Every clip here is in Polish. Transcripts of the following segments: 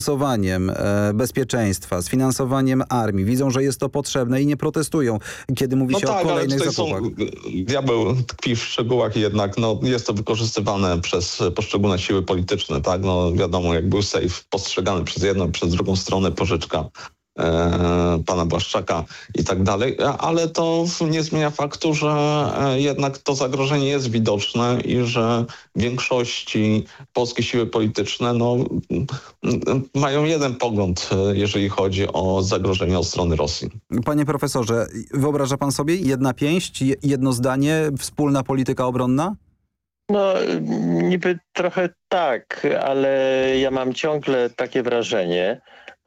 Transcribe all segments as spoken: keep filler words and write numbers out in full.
finansowaniem e, bezpieczeństwa, z finansowaniem armii, widzą, że jest to potrzebne i nie protestują, kiedy mówi No się tak, o kolejnych ale tutaj zakupach. są, diabeł tkwi w szczegółach i jednak no, jest to wykorzystywane przez poszczególne siły polityczne. Tak? No, wiadomo, jak był sejf postrzegany przez jedną, przez drugą stronę, pożyczka e, pana Błaszczaka i tak dalej, ale to nie zmienia faktu, że e, jednak to zagrożenie jest widoczne i że w większości polskie siły polityczne no, m, mają jeden pogląd, e, jeżeli chodzi o zagrożenie od strony Rosji. Panie profesorze, wyobraża pan sobie jedna pięść, je- jedno zdanie, wspólna polityka obronna? No niby trochę tak, ale ja mam ciągle takie wrażenie,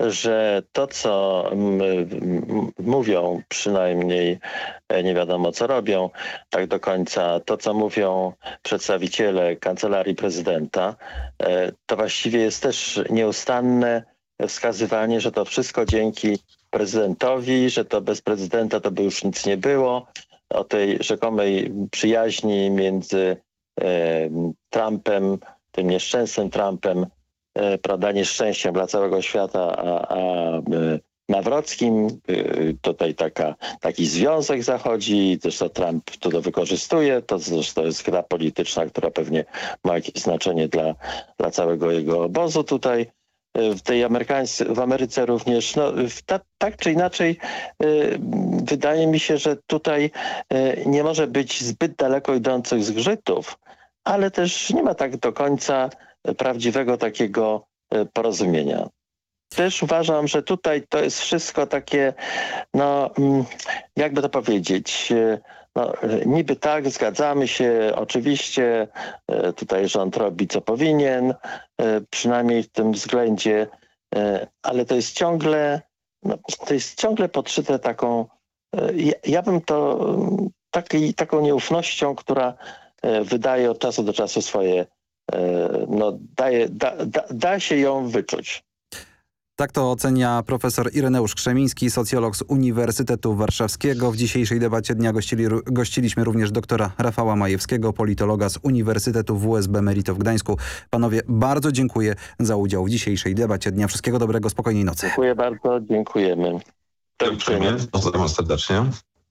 że to, co m, m, mówią, przynajmniej e, nie wiadomo co robią tak do końca, to co mówią przedstawiciele Kancelarii Prezydenta, e, to właściwie jest też nieustanne wskazywanie, że to wszystko dzięki prezydentowi, że to bez prezydenta to by już nic nie było, o tej rzekomej przyjaźni między e, Trumpem, tym nieszczęsnym Trumpem, e, prawda, nieszczęściem dla całego świata, a, a e, Nawrockim. E, tutaj taka, taki związek zachodzi, też to Trump to wykorzystuje, to zresztą jest gra polityczna, która pewnie ma jakieś znaczenie dla, dla całego jego obozu tutaj. W tej amerykańscy, w Ameryce również, no, ta, tak czy inaczej y, wydaje mi się, że tutaj y, nie może być zbyt daleko idących zgrzytów, ale też nie ma tak do końca prawdziwego takiego y, porozumienia. Też uważam, że tutaj to jest wszystko takie, no mm, jakby to powiedzieć, y, no, niby tak, zgadzamy się, oczywiście e, tutaj rząd robi co powinien, e, przynajmniej w tym względzie, e, ale to jest ciągle, no, to jest ciągle podszyte taką, e, ja, ja bym to mm, taki, taką nieufnością, która e, wydaje od czasu do czasu swoje, e, no daje, da, da, da się ją wyczuć. Tak to ocenia profesor Ireneusz Krzemiński, socjolog z Uniwersytetu Warszawskiego. W dzisiejszej debacie dnia gościli, gościliśmy również doktora Rafała Majewskiego, politologa z Uniwersytetu W S B Merito w Gdańsku. Panowie, bardzo dziękuję za udział w dzisiejszej debacie dnia. Wszystkiego dobrego, spokojnej nocy. Dziękuję bardzo, dziękujemy. Dziękujemy, pozdrawiam serdecznie.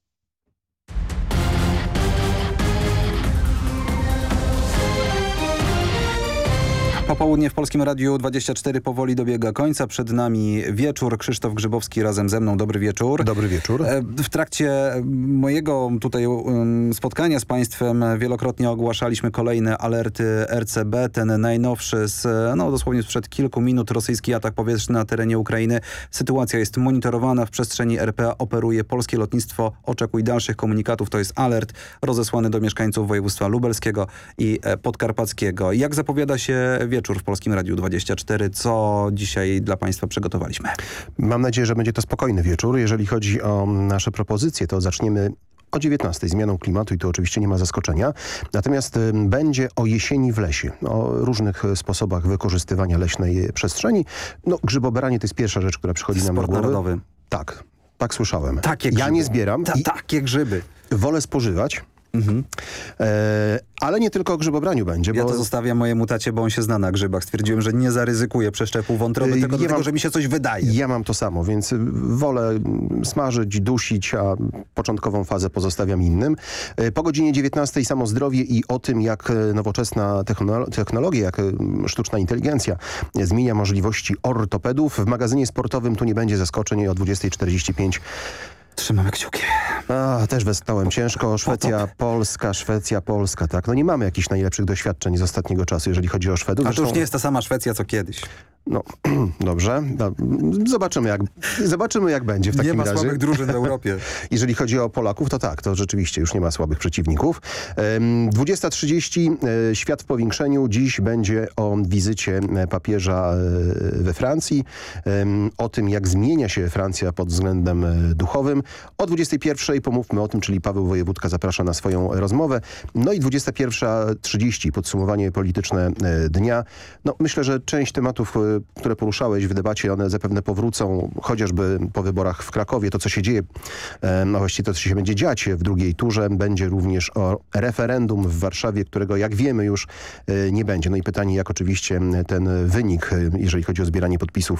Popołudnie w Polskim Radiu dwadzieścia cztery powoli dobiega końca. Przed nami wieczór. Krzysztof Grzybowski razem ze mną. Dobry wieczór. Dobry wieczór. W trakcie mojego tutaj spotkania z państwem wielokrotnie ogłaszaliśmy kolejne alerty R C B. Ten najnowszy z, no dosłownie sprzed kilku minut, rosyjski atak powietrzny na terenie Ukrainy. Sytuacja jest monitorowana. W przestrzeni R P operuje polskie lotnictwo. Oczekuj dalszych komunikatów. To jest alert rozesłany do mieszkańców województwa lubelskiego i podkarpackiego. Jak zapowiada się wieczór w Polskim Radiu dwadzieścia cztery? Co dzisiaj dla państwa przygotowaliśmy? Mam nadzieję, że będzie to spokojny wieczór. Jeżeli chodzi o nasze propozycje, to zaczniemy o dziewiętnastej zmianą klimatu i to oczywiście nie ma zaskoczenia. Natomiast y, będzie o jesieni w lesie, o różnych sposobach wykorzystywania leśnej przestrzeni. No, grzybobranie to jest pierwsza rzecz, która przychodzi nam do Sport głowy. narodowy. Tak, tak słyszałem. Takie ja grzyby. nie zbieram. Ta, i takie grzyby. wolę spożywać. Mhm. E, ale nie tylko o grzybobraniu będzie. Ja bo... to zostawiam mojemu tacie, bo on się zna na grzybach. Stwierdziłem, że nie zaryzykuję przeszczepu wątroby, Yy, tylko ja dlatego, mam- że mi się coś wydaje. Ja mam to samo, więc wolę smażyć, dusić, a początkową fazę pozostawiam innym. E, Po godzinie dziewiętnastej samo zdrowie i o tym, jak nowoczesna technolo- technologia, jak sztuczna inteligencja zmienia możliwości ortopedów. W magazynie sportowym tu nie będzie zaskoczeń o dwudziestej czterdzieści pięć. Trzymamy kciuki. A, też westałem ciężko. Szwecja, Polska, Szwecja, Polska, tak. No nie mamy jakichś najlepszych doświadczeń z ostatniego czasu, jeżeli chodzi o Szwedów. A to Zresztą- już nie jest ta sama Szwecja, co kiedyś. No, dobrze. No, zobaczymy, jak, zobaczymy, jak będzie w takim Nie ma razie. słabych drużyn w Europie. Jeżeli chodzi o Polaków, to tak, to rzeczywiście już nie ma słabych przeciwników. Em, dwudziesta trzydzieści, e, świat w powiększeniu. Dziś będzie o wizycie papieża e, we Francji, em, o tym, jak zmienia się Francja pod względem e, duchowym. O dwudziestej pierwszej pomówmy o tym, czyli Paweł Wojewódka zaprasza na swoją rozmowę. No i dwudziesta pierwsza trzydzieści, podsumowanie polityczne e, dnia. No, myślę, że część tematów, e, które poruszałeś w debacie, one zapewne powrócą, chociażby po wyborach w Krakowie. To, co się dzieje, e, no właściwie to, co się będzie dziać w drugiej turze. Będzie również o referendum w Warszawie, którego, jak wiemy, już e, nie będzie. No i pytanie, jak oczywiście ten wynik, e, jeżeli chodzi o zbieranie podpisów,